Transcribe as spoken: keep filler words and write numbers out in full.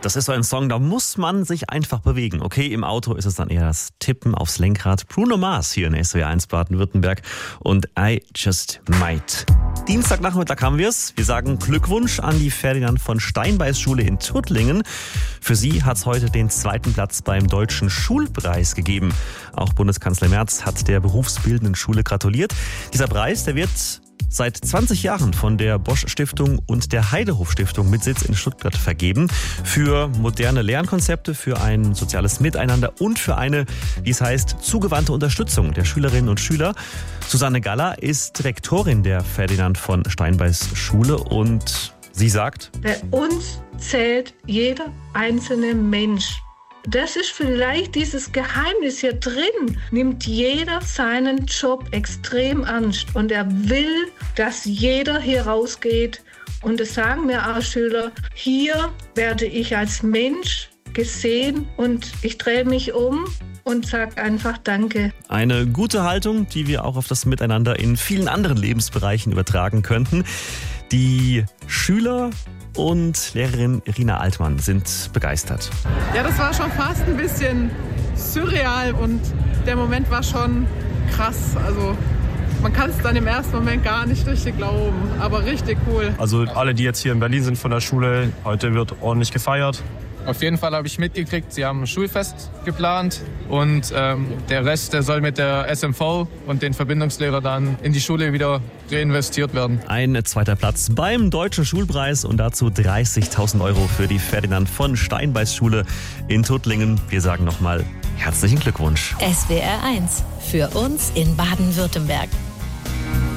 Das ist so ein Song, da muss man sich einfach bewegen. Okay, im Auto ist es dann eher das Tippen aufs Lenkrad. Bruno Mars hier in S W R eins Baden-Württemberg und I Just Might. Dienstagnachmittag haben wir es. Wir sagen Glückwunsch an die Ferdinand von Steinbeis Schule in Tuttlingen. Für sie hat es heute den zweiten Platz beim Deutschen Schulpreis gegeben. Auch Bundeskanzler Merz hat der berufsbildenden Schule gratuliert. Dieser Preis, der wird seit zwanzig Jahren von der Bosch Stiftung und der Heidehof Stiftung mit Sitz in Stuttgart vergeben. Für moderne Lernkonzepte, für ein soziales Miteinander und für eine, wie es heißt, zugewandte Unterstützung der Schülerinnen und Schüler. Susanne Galler ist Rektorin der Ferdinand von Steinbeis Schule und sie sagt: Bei uns zählt jeder einzelne Mensch. Das ist vielleicht dieses Geheimnis hier drin. Nimmt jeder seinen Job extrem ernst und er will, dass jeder hier rausgeht. Und das sagen mir auch Schüler, hier werde ich als Mensch gesehen und ich drehe mich um und sage einfach Danke. Eine gute Haltung, die wir auch auf das Miteinander in vielen anderen Lebensbereichen übertragen könnten. Die Schüler und Lehrerin Rina Altmann sind begeistert. Ja, das war schon fast ein bisschen surreal und der Moment war schon krass. Also man kann es dann im ersten Moment gar nicht richtig glauben, aber richtig cool. Also alle, die jetzt hier in Berlin sind von der Schule, heute wird ordentlich gefeiert. Auf jeden Fall habe ich mitgekriegt, sie haben ein Schulfest geplant und ähm, der Rest, der soll mit der S M V und den Verbindungslehrer dann in die Schule wieder reinvestiert werden. Ein zweiter Platz beim Deutschen Schulpreis und dazu dreißigtausend Euro für die Ferdinand von Steinbeis Schule in Tuttlingen. Wir sagen nochmal herzlichen Glückwunsch. S W R eins, für uns in Baden-Württemberg.